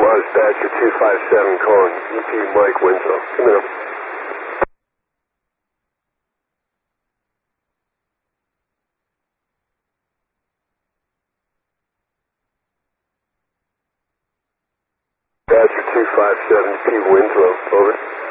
Mars Badger 257 calling. EP Mike Winslow. Come in. Badger 257, P. Winslow, over.